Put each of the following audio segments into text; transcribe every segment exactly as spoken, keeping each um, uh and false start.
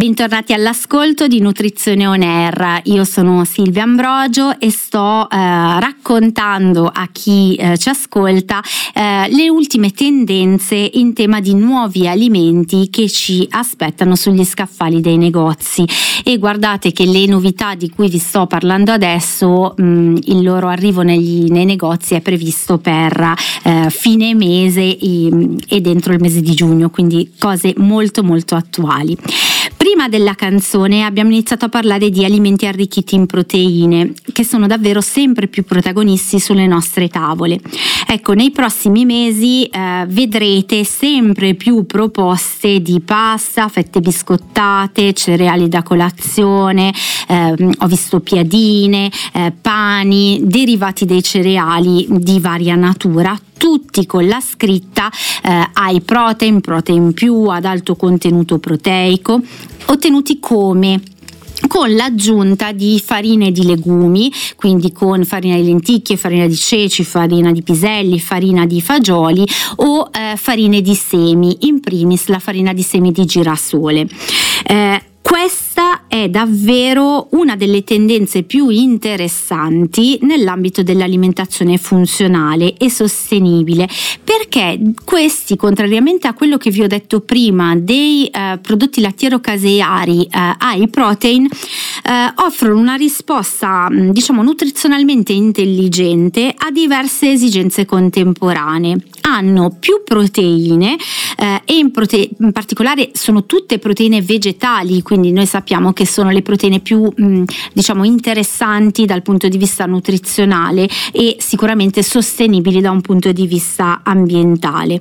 Bentornati all'ascolto di Nutrizione On Air. Io sono Silvia Ambrogio e sto eh, raccontando a chi eh, ci ascolta eh, le ultime tendenze in tema di nuovi alimenti che ci aspettano sugli scaffali dei negozi. E guardate che le novità di cui vi sto parlando adesso, mh, il loro arrivo negli, nei negozi è previsto per eh, fine mese e, e dentro il mese di giugno, quindi cose molto molto attuali. Prima della canzone abbiamo iniziato a parlare di alimenti arricchiti in proteine, che sono davvero sempre più protagonisti sulle nostre tavole. Ecco, nei prossimi mesi eh, vedrete sempre più proposte di pasta, fette biscottate, cereali da colazione, eh, ho visto piadine, eh, pani, derivati dei cereali di varia natura, tutti con la scritta eh, high protein, protein più, ad alto contenuto proteico, ottenuti come? Con l'aggiunta di farine di legumi, quindi con farina di lenticchie, farina di ceci, farina di piselli, farina di fagioli o eh, farine di semi, in primis la farina di semi di girasole. Eh, Questa è davvero una delle tendenze più interessanti nell'ambito dell'alimentazione funzionale e sostenibile, perché questi, contrariamente a quello che vi ho detto prima dei eh, prodotti lattiero-caseari eh, high protein, eh, offrono una risposta, diciamo, nutrizionalmente intelligente a diverse esigenze contemporanee. Hanno più proteine eh, e in, prote- in particolare sono tutte proteine vegetali, quindi noi sappiamo che sono le proteine più mh, diciamo interessanti dal punto di vista nutrizionale e sicuramente sostenibili da un punto di vista ambientale.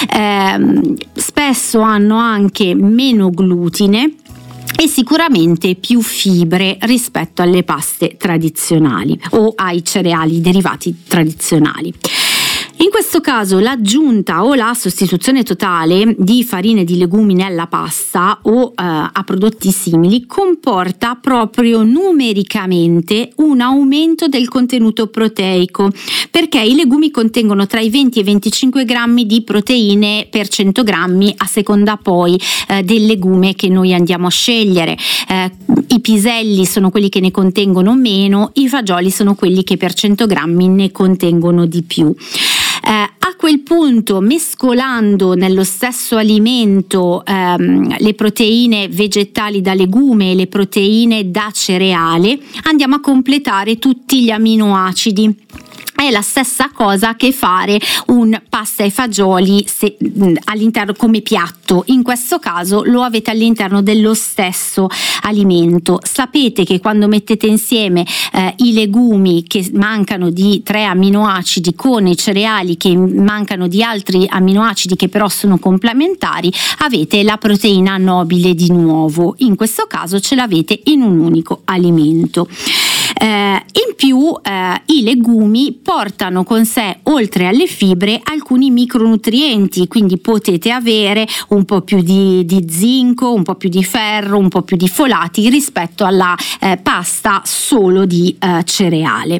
Eh, spesso hanno anche meno glutine e sicuramente più fibre rispetto alle paste tradizionali o ai cereali derivati tradizionali. In questo caso l'aggiunta o la sostituzione totale di farine di legumi nella pasta o eh, a prodotti simili comporta proprio numericamente un aumento del contenuto proteico, perché i legumi contengono tra i venti e i venticinque grammi di proteine per cento grammi a seconda poi eh, del legume che noi andiamo a scegliere. Eh, i piselli sono quelli che ne contengono meno, i fagioli sono quelli che per cento grammi ne contengono di più. Eh, a quel punto, mescolando nello stesso alimento ehm, le proteine vegetali da legume e le proteine da cereale, andiamo a completare tutti gli aminoacidi. È la stessa cosa che fare un pasta e fagioli se, mh, all'interno come piatto. In questo caso lo avete all'interno dello stesso alimento. Sapete che quando mettete insieme eh, i legumi che mancano di tre aminoacidi con i cereali che mancano di altri aminoacidi che però sono complementari, avete la proteina nobile di nuovo. In questo caso ce l'avete in un unico alimento. Eh, in più eh, i legumi portano con sé, oltre alle fibre, alcuni micronutrienti, quindi potete avere un po' più di, di zinco, un po' più di ferro, un po' più di folati rispetto alla eh, pasta solo di eh, cereale.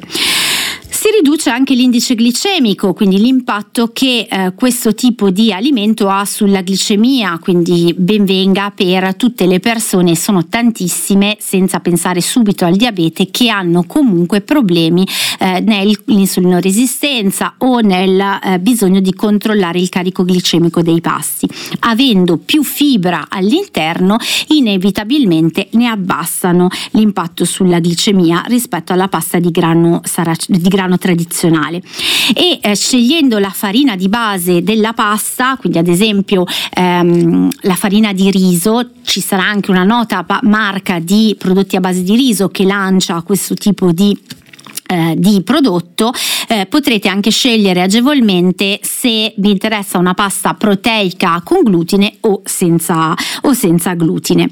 Si riduce anche l'indice glicemico, quindi l'impatto che eh, questo tipo di alimento ha sulla glicemia, quindi ben venga per tutte le persone, sono tantissime, senza pensare subito al diabete, che hanno comunque problemi eh, nell'insulinoresistenza o nel eh, bisogno di controllare il carico glicemico dei pasti. Avendo più fibra all'interno, inevitabilmente ne abbassano l'impatto sulla glicemia rispetto alla pasta di grano, sarac- di grano tradizionale. E eh, scegliendo la farina di base della pasta, quindi ad esempio ehm, la farina di riso, ci sarà anche una nota pa- marca di prodotti a base di riso che lancia questo tipo di Eh, di prodotto, eh, potrete anche scegliere agevolmente se vi interessa una pasta proteica con glutine o senza, o senza glutine.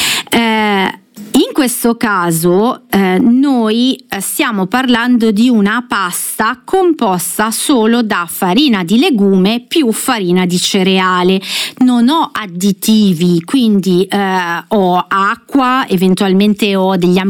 Eh, In questo caso eh, noi eh, stiamo parlando di una pasta composta solo da farina di legume più farina di cereale. Non ho additivi, quindi eh, ho acqua, eventualmente ho degli